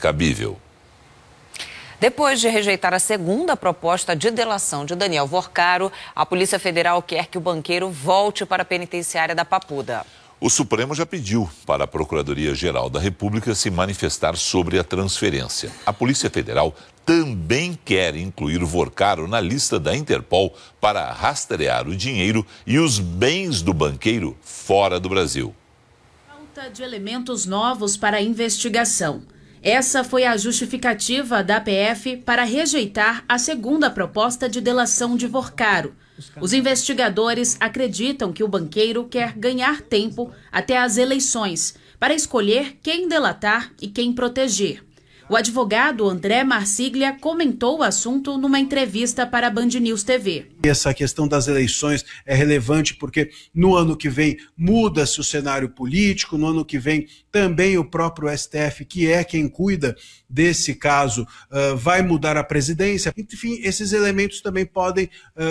cabível. Depois de rejeitar a segunda proposta de delação de Daniel Vorcaro, a Polícia Federal quer que o banqueiro volte para a penitenciária da Papuda. O Supremo já pediu para a Procuradoria-Geral da República se manifestar sobre a transferência. A Polícia Federal também quer incluir Vorcaro na lista da Interpol para rastrear o dinheiro e os bens do banqueiro fora do Brasil. Falta de elementos novos para a investigação. Essa foi a justificativa da PF para rejeitar a segunda proposta de delação de Vorcaro. Os investigadores acreditam que o banqueiro quer ganhar tempo até as eleições para escolher quem delatar e quem proteger. O advogado André Marsiglia comentou o assunto numa entrevista para a Band News TV. Essa questão das eleições é relevante porque no ano que vem muda-se o cenário político, no ano que vem também o próprio STF, que é quem cuida desse caso, vai mudar a presidência. Enfim, esses elementos também podem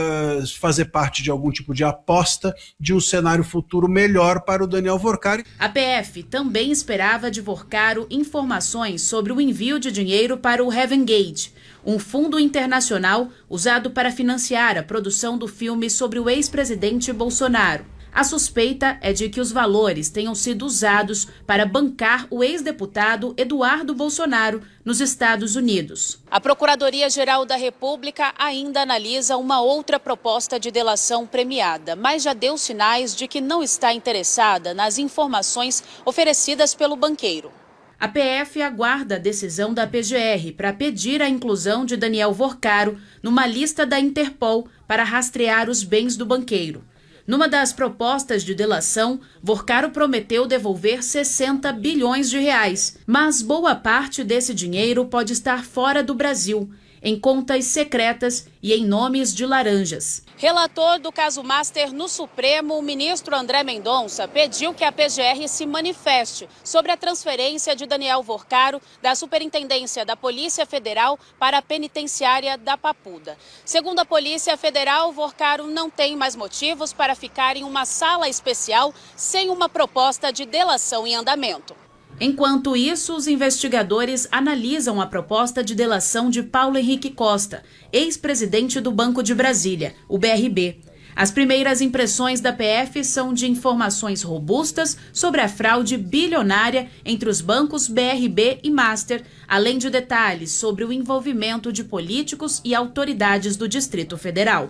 fazer parte de algum tipo de aposta de um cenário futuro melhor para o Daniel Vorcaro. A PF também esperava de Vorcaro informações sobre o envio de dinheiro para o Heaven Gate, um fundo internacional usado para financiar a produção do filme sobre o ex-presidente Bolsonaro. A suspeita é de que os valores tenham sido usados para bancar o ex-deputado Eduardo Bolsonaro nos Estados Unidos. A Procuradoria-Geral da República ainda analisa uma outra proposta de delação premiada, mas já deu sinais de que não está interessada nas informações oferecidas pelo banqueiro. A PF aguarda a decisão da PGR para pedir a inclusão de Daniel Vorcaro numa lista da Interpol para rastrear os bens do banqueiro. Numa das propostas de delação, Vorcaro prometeu devolver 60 bilhões de reais, mas boa parte desse dinheiro pode estar fora do Brasil, em contas secretas e em nomes de laranjas. Relator do caso Master no Supremo, o ministro André Mendonça pediu que a PGR se manifeste sobre a transferência de Daniel Vorcaro da Superintendência da Polícia Federal para a Penitenciária da Papuda. Segundo a Polícia Federal, Vorcaro não tem mais motivos para ficar em uma sala especial sem uma proposta de delação em andamento. Enquanto isso, os investigadores analisam a proposta de delação de Paulo Henrique Costa, ex-presidente do Banco de Brasília, o BRB. As primeiras impressões da PF são de informações robustas sobre a fraude bilionária entre os bancos BRB e Master, além de detalhes sobre o envolvimento de políticos e autoridades do Distrito Federal.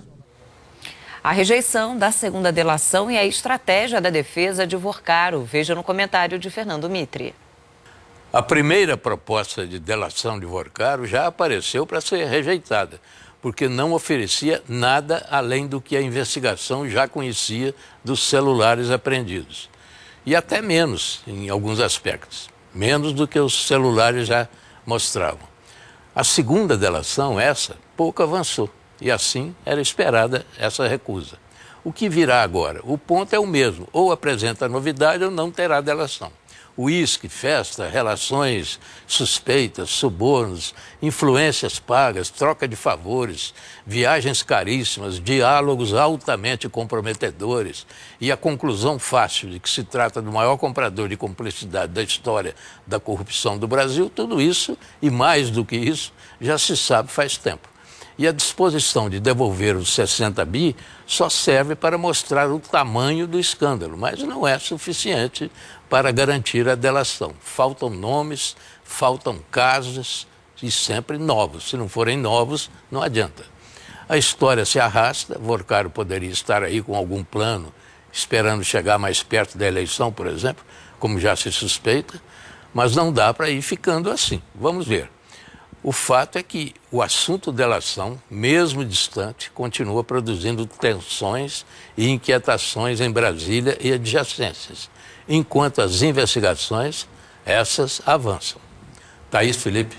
A rejeição da segunda delação e a estratégia da defesa de Vorcaro. Veja no comentário de Fernando Mitre. A primeira proposta de delação de Vorcaro já apareceu para ser rejeitada, porque não oferecia nada além do que a investigação já conhecia dos celulares apreendidos. E até menos, em alguns aspectos. Menos do que os celulares já mostravam. A segunda delação, essa, pouco avançou. E assim era esperada essa recusa. O que virá agora? O ponto é o mesmo, ou apresenta novidade ou não terá delação. Uísque, festa, relações suspeitas, subornos, influências pagas, troca de favores, viagens caríssimas, diálogos altamente comprometedores e a conclusão fácil de que se trata do maior comprador de cumplicidade da história da corrupção do Brasil, tudo isso, e mais do que isso, já se sabe faz tempo. E a disposição de devolver os 60 bi só serve para mostrar o tamanho do escândalo, mas não é suficiente para garantir a delação. Faltam nomes, faltam casos e sempre novos. Se não forem novos, não adianta. A história se arrasta, Vorcaro poderia estar aí com algum plano, esperando chegar mais perto da eleição, por exemplo, como já se suspeita, mas não dá para ir ficando assim. Vamos ver. O fato é que o assunto delação, mesmo distante, continua produzindo tensões e inquietações em Brasília e adjacências, enquanto as investigações, essas avançam. Thaís Felipe.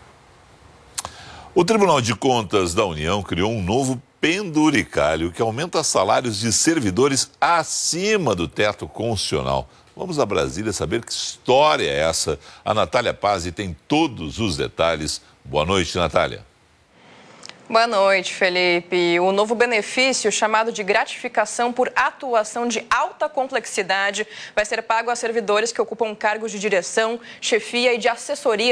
O Tribunal de Contas da União criou um novo penduricalho que aumenta salários de servidores acima do teto constitucional. Vamos a Brasília saber que história é essa. A Natália Pazzi tem todos os detalhes. Boa noite, Natália. Boa noite, Felipe. O novo benefício, chamado de gratificação por atuação de alta complexidade, vai ser pago a servidores que ocupam cargos de direção, chefia e de assessoria